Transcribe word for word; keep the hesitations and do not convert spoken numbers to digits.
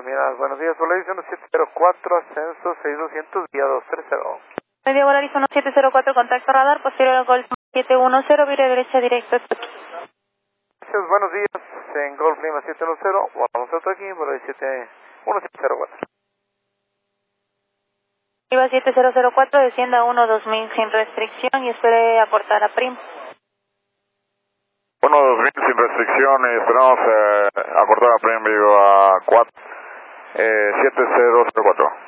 terminal. Buenos días, Volaris uno siete cero cuatro, ascenso seis doscientos, vía dos tres cero. Media Volaris uno siete cero cuatro, contacto radar, posterior al Golf siete uno cero, vire derecha directo. Gracias, buenos días, en Golf Lima siete uno cero, vamos a aquí, Volaris uno siete cero cuatro. Iba siete cero cero cuatro, descienda uno dos mil sin restricción y espere acortar a Prim. uno dos mil sin restricción y esperamos eh, acortar a Prim, digo a cuatro, eh, siete cero cero cuatro.